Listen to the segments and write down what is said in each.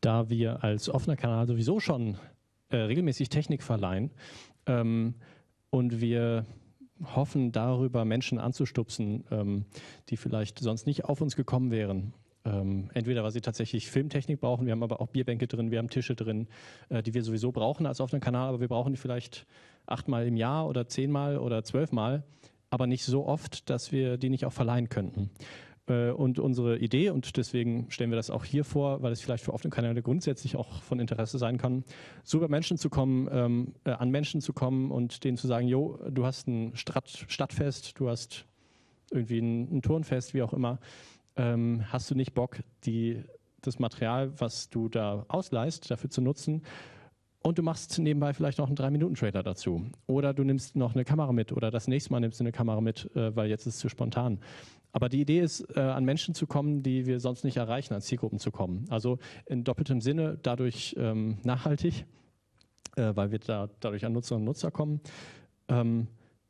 da wir als offener Kanal sowieso schon regelmäßig Technik verleihen und wir hoffen, darüber Menschen anzustupsen, die vielleicht sonst nicht auf uns gekommen wären. Entweder weil sie tatsächlich Filmtechnik brauchen, wir haben aber auch Bierbänke drin, wir haben Tische drin, die wir sowieso brauchen als offenen Kanal, aber wir brauchen die vielleicht 8-mal im Jahr oder 10-mal oder 12-mal, aber nicht so oft, dass wir die nicht auch verleihen könnten. Und unsere Idee, und deswegen stellen wir das auch hier vor, weil es vielleicht für offene Kanäle grundsätzlich auch von Interesse sein kann, so über Menschen zu kommen, an Menschen zu kommen und denen zu sagen, jo, du hast ein Stadtfest, du hast irgendwie ein Turnfest, wie auch immer, hast du nicht Bock, das Material, was du da ausleihst, dafür zu nutzen, und du machst nebenbei vielleicht noch einen 3-Minuten-Trailer dazu. Oder du nimmst noch eine Kamera mit oder das nächste Mal nimmst du eine Kamera mit, weil jetzt ist es zu spontan. Aber die Idee ist, an Menschen zu kommen, die wir sonst nicht erreichen, an Zielgruppen zu kommen. Also in doppeltem Sinne dadurch nachhaltig, weil wir dadurch an Nutzerinnen und Nutzer kommen. Man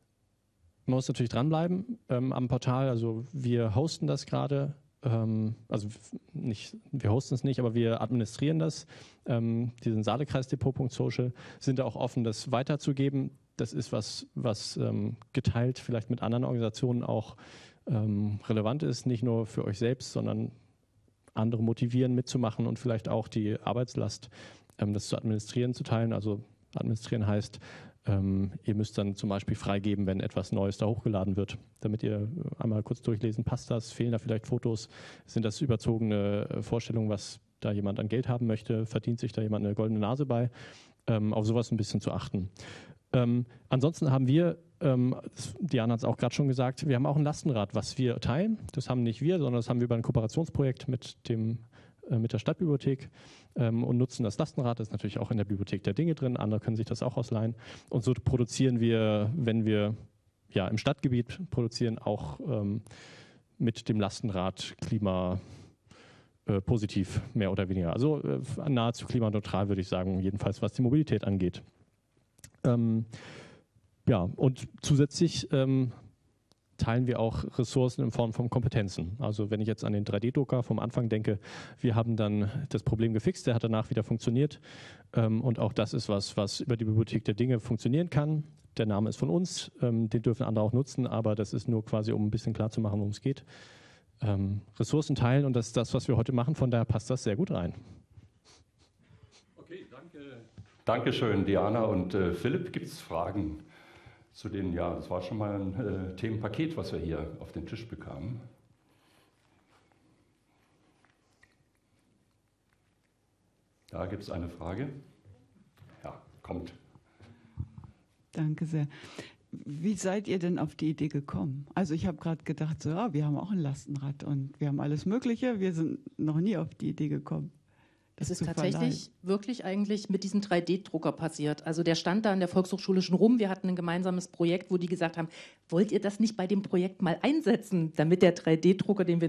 muss natürlich dranbleiben am Portal. Also wir hosten das gerade. Also wir hosten es nicht, aber wir administrieren das. Diesen Saalekreisdepot.social, sind da auch offen, das weiterzugeben. Das ist was geteilt vielleicht mit anderen Organisationen auch relevant ist, nicht nur für euch selbst, sondern andere motivieren, mitzumachen und vielleicht auch die Arbeitslast, das zu administrieren, zu teilen. Also administrieren heißt, ihr müsst dann zum Beispiel freigeben, wenn etwas Neues da hochgeladen wird, damit ihr einmal kurz durchlesen, passt das, fehlen da vielleicht Fotos, sind das überzogene Vorstellungen, was da jemand an Geld haben möchte, verdient sich da jemand eine goldene Nase bei, auf sowas ein bisschen zu achten. Ansonsten haben wir, Diana hat es auch gerade schon gesagt, wir haben auch ein Lastenrad, was wir teilen. Das haben nicht wir, sondern das haben wir über ein Kooperationsprojekt mit der Stadtbibliothek und nutzen das Lastenrad. Das ist natürlich auch in der Bibliothek der Dinge drin. Andere können sich das auch ausleihen. Und so produzieren wir, wenn wir im Stadtgebiet produzieren, auch mit dem Lastenrad klimapositiv mehr oder weniger. Also nahezu klimaneutral, würde ich sagen, jedenfalls was die Mobilität angeht. Und zusätzlich teilen wir auch Ressourcen in Form von Kompetenzen. Also wenn ich jetzt an den 3D-Drucker vom Anfang denke, wir haben dann das Problem gefixt, der hat danach wieder funktioniert. Und auch das ist was über die Bibliothek der Dinge funktionieren kann. Der Name ist von uns, den dürfen andere auch nutzen, aber das ist nur quasi, um ein bisschen klar zu machen, worum es geht. Ressourcen teilen, und das ist das, was wir heute machen, von daher passt das sehr gut rein. Okay, danke. Dankeschön, Diana und Philipp. Gibt es Fragen zu den, das war schon mal ein Themenpaket, was wir hier auf den Tisch bekamen. Da gibt es eine Frage. Ja, kommt. Danke sehr. Wie seid ihr denn auf die Idee gekommen? Also ich habe gerade gedacht, wir haben auch ein Lastenrad und wir haben alles Mögliche. Wir sind noch nie auf die Idee gekommen. Das ist tatsächlich wirklich eigentlich mit diesem 3D-Drucker passiert. Also der stand da in der Volkshochschule schon rum. Wir hatten ein gemeinsames Projekt, wo die gesagt haben, wollt ihr das nicht bei dem Projekt mal einsetzen, damit der 3D-Drucker, den wir